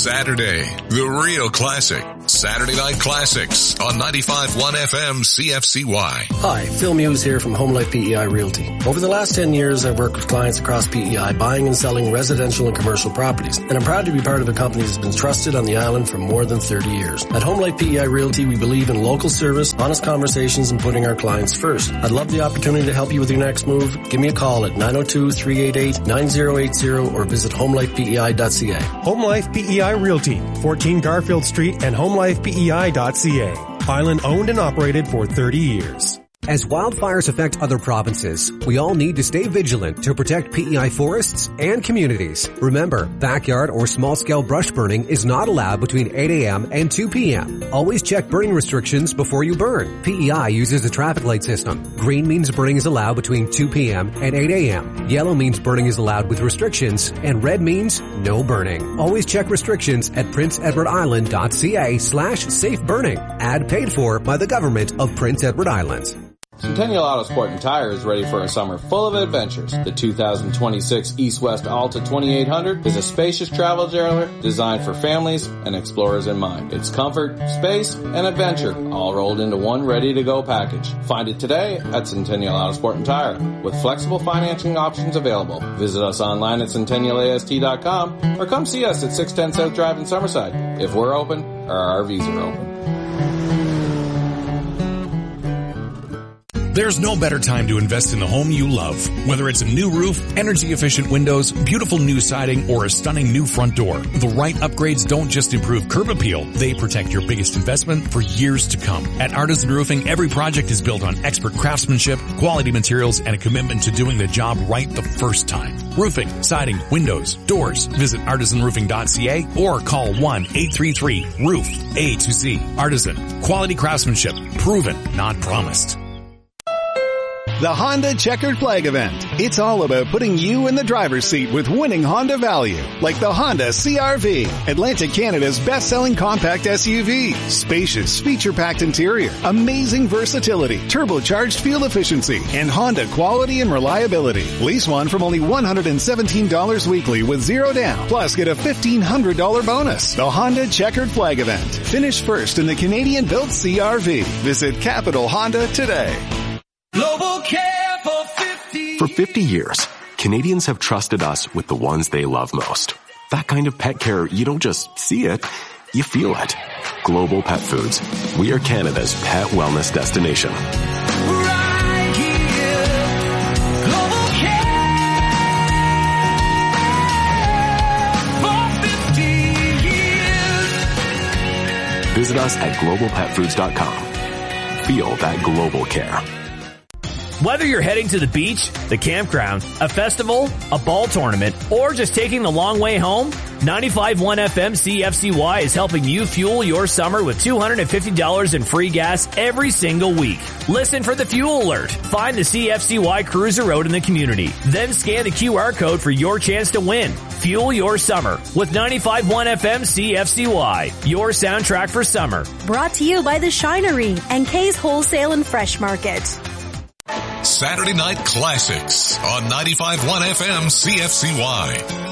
Saturday, the real classic. Saturday Night Classics on 95.1 FM CFCY. Hi, Phil Muse here from Home Life PEI Realty. Over the last 10 years, I've worked with clients across PEI buying and selling residential and commercial properties, and I'm proud to be part of a company that's been trusted on the island for more than 30 years. At Home Life PEI Realty, we believe in local service, honest conversations, and putting our clients first. I'd love the opportunity to help you with your next move. Give me a call at 902-388-9080 or visit homelifepei.ca. Home Life PEI Realty, 14 Garfield Street and homelifepei.ca. Island owned and operated for 30 years. As wildfires affect other provinces, we all need to stay vigilant to protect PEI forests and communities. Remember, backyard or small-scale brush burning is not allowed between 8 a.m. and 2 p.m. Always check burning restrictions before you burn. PEI uses a traffic light system. Green means burning is allowed between 2 p.m. and 8 a.m. Yellow means burning is allowed with restrictions, and red means no burning. Always check restrictions at princeedwardisland.ca/safe burning. Ad paid for by the government of Prince Edward Island. Centennial Auto Sport and Tire is ready for a summer full of adventures. The 2026 East-West Alta 2800 is a spacious travel trailer designed for families and explorers in mind. It's comfort, space, and adventure all rolled into one ready-to-go package. Find it today at Centennial Auto Sport and Tire with flexible financing options available. Visit us online at centennialast.com or come see us at 610 South Drive in Summerside. If we're open, our RVs are open. There's no better time to invest in the home you love. Whether it's a new roof, energy-efficient windows, beautiful new siding, or a stunning new front door, the right upgrades don't just improve curb appeal, they protect your biggest investment for years to come. At Artisan Roofing, every project is built on expert craftsmanship, quality materials, and a commitment to doing the job right the first time. Roofing, siding, windows, doors. Visit artisanroofing.ca or call 1-833-ROOF, A to Z. Artisan. Quality craftsmanship. Proven, not promised. The Honda Checkered Flag Event. It's all about putting you in the driver's seat with winning Honda value, like the Honda CR-V, Atlantic Canada's best-selling compact SUV. Spacious, feature-packed interior, amazing versatility, turbocharged fuel efficiency, and Honda quality and reliability. Lease one from only $117 weekly with zero down, plus get a $1,500 bonus. The Honda Checkered Flag Event. Finish first in the Canadian-built CR-V. Visit Capital Honda today. Global Care for 50. For 50 years, Canadians have trusted us with the ones they love most. That kind of pet care, you don't just see it, you feel it. Global Pet Foods. We are Canada's pet wellness destination. Right here. Global Care for 50 years. Visit us at globalpetfoods.com. Feel that global care. Whether you're heading to the beach, the campground, a festival, a ball tournament, or just taking the long way home, 95.1 FM CFCY is helping you fuel your summer with $250 in free gas every single week. Listen for the fuel alert. Find the CFCY Cruiser Road in the community. Then scan the QR code for your chance to win. Fuel your summer with 95.1 FM CFCY, your soundtrack for summer. Brought to you by The Shinery and Kay's Wholesale and Fresh Market. Saturday Night Classics on 95.1 FM CFCY.